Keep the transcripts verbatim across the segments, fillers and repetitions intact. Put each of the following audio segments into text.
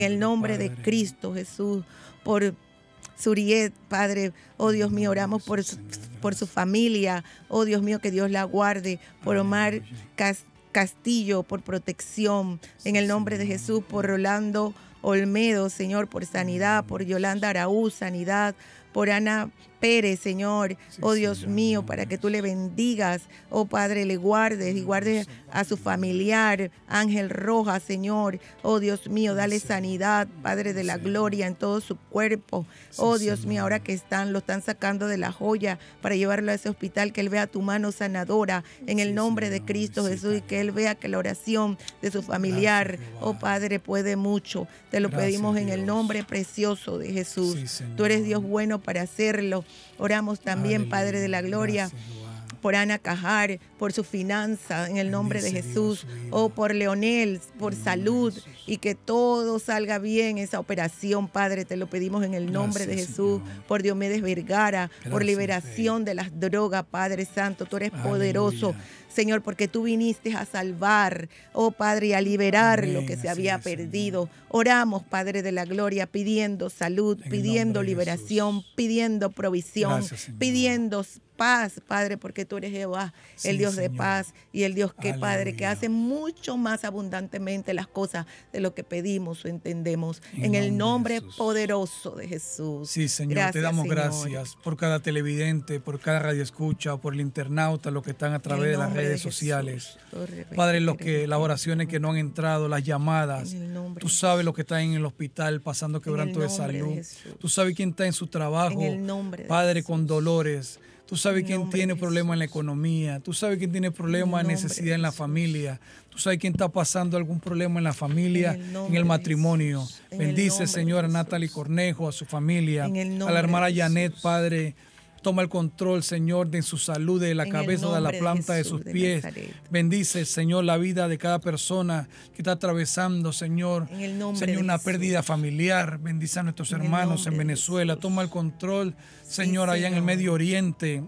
En el nombre de Cristo Jesús, por Suriet, Padre, oh Dios mío, oramos por su, por su familia, oh Dios mío, que Dios la guarde, por Omar Castillo, por protección, en el nombre de Jesús, por Rolando Olmedo, Señor, por sanidad, por Yolanda Araúz, sanidad, por Ana Pérez, Señor, oh Dios mío, para que tú le bendigas, oh Padre, le guardes y guardes a su familiar, Ángel Rojas, Señor, oh Dios mío, dale sanidad, Padre de la gloria, en todo su cuerpo, oh Dios mío, ahora que están, lo están sacando de la joya para llevarlo a ese hospital, que él vea tu mano sanadora, en el nombre de Cristo Jesús, y que él vea que la oración de su familiar, oh Padre, puede mucho, te lo pedimos en el nombre precioso de Jesús, tú eres Dios bueno para hacerlo. Oramos también, aleluya, Padre de la gloria, gracias, por Ana Cajar, por su finanza, en el nombre bendice de Jesús, o oh, por Leonel, por salud, Jesús, y que todo salga bien, esa operación, Padre, te lo pedimos en el gracias, nombre de Jesús, Señor, por Diomedes Vergara, gracias, por liberación Rey de las drogas, Padre Santo, tú eres aleluya, poderoso, Señor, porque tú viniste a salvar, oh Padre, y a liberar amén, lo que se había es, perdido. Señor. Oramos, Padre de la gloria, pidiendo salud, en pidiendo liberación, pidiendo provisión, gracias, pidiendo paz, Padre, porque tú eres Jehová, sí, el Dios Señor, de paz y el Dios que, aleluya, Padre, que hace mucho más abundantemente las cosas de lo que pedimos o entendemos. En, en el nombre de poderoso de Jesús. Sí, Señor, gracias, te damos Señor, gracias por cada televidente, por cada radioescucha, por el internauta, los que están a través de las redes sociales. Padre, los que, las oraciones que no han entrado, las llamadas, tú sabes lo que está en el hospital pasando quebranto de salud. De tú sabes quién está en su trabajo, en Padre, con dolores. Tú sabes quién tiene problemas en la economía. Tú sabes quién tiene problemas de necesidad en la familia. Tú sabes quién está pasando algún problema en la familia, en el, en el matrimonio. Bendice, Señor, a Natalie Cornejo, a su familia, a la hermana Janet, Padre. Toma el control, Señor, de su salud, de la en cabeza, de la planta de, de sus pies. De Bendice, Señor, la vida de cada persona que está atravesando, Señor. Señor, una pérdida familiar. Bendice a nuestros en hermanos en Venezuela. Toma el control, Señor, sí, allá Señor, en el Medio Oriente.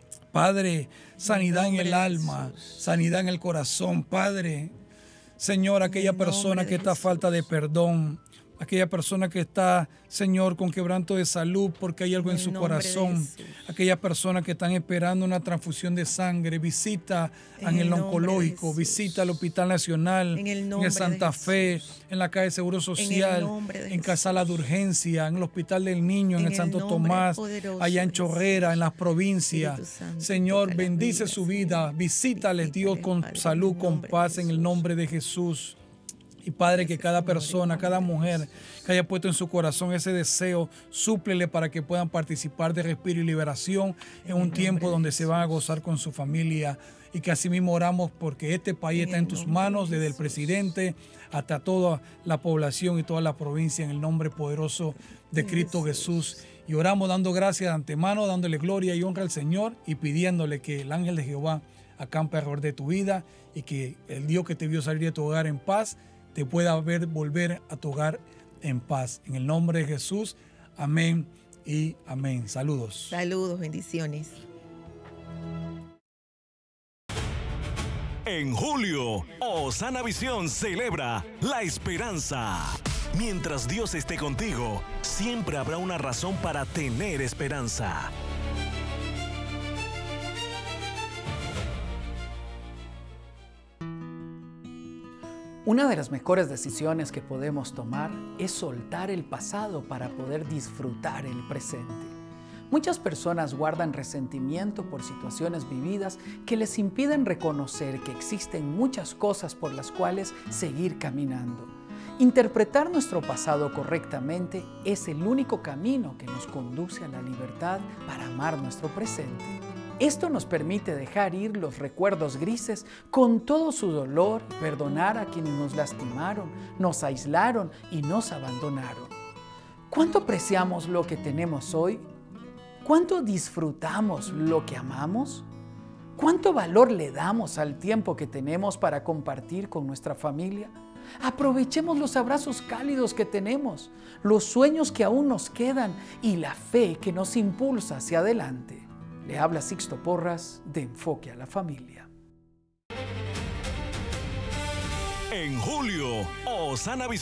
Padre, sanidad en el, en el alma, sanidad en el corazón, Padre. Señor, aquella persona que está a falta de perdón. Aquella persona que está, Señor, con quebranto de salud porque hay algo en, en su corazón. Aquellas personas que están esperando una transfusión de sangre. Visita en, en el, el oncológico, visita el Hospital Nacional, en el, en el Santa Fe, en la Caja de Seguro Social, en, en Casala de Urgencia, en el Hospital del Niño, en, en el Santo Tomás, allá en Chorrera, en las provincias. Señor, bendice su vida. Visítale, Dios, con salud, con paz, en el nombre de Jesús. Y Padre, que cada persona, cada mujer que haya puesto en su corazón ese deseo, súplele para que puedan participar de respiro y liberación en un tiempo donde se van a gozar con su familia. Y que así mismo oramos porque este país está en tus manos, desde el presidente hasta toda la población y toda la provincia, en el nombre poderoso de Cristo Jesús. Y oramos dando gracias de antemano, dándole gloria y honra al Señor y pidiéndole que el ángel de Jehová acampe alrededor de tu vida y que el Dios que te vio salir de tu hogar en paz te pueda ver volver a tu hogar en paz. En el nombre de Jesús, amén y amén. Saludos. Saludos, bendiciones. En julio, Osana Visión celebra la esperanza. Mientras Dios esté contigo, siempre habrá una razón para tener esperanza. Una de las mejores decisiones que podemos tomar es soltar el pasado para poder disfrutar el presente. Muchas personas guardan resentimiento por situaciones vividas que les impiden reconocer que existen muchas cosas por las cuales seguir caminando. Interpretar nuestro pasado correctamente es el único camino que nos conduce a la libertad para amar nuestro presente. Esto nos permite dejar ir los recuerdos grises con todo su dolor, perdonar a quienes nos lastimaron, nos aislaron y nos abandonaron. ¿Cuánto apreciamos lo que tenemos hoy? ¿Cuánto disfrutamos lo que amamos? ¿Cuánto valor le damos al tiempo que tenemos para compartir con nuestra familia? Aprovechemos los abrazos cálidos que tenemos, los sueños que aún nos quedan y la fe que nos impulsa hacia adelante. Le habla Sixto Porras de Enfoque a la Familia. En julio, Osana Visión.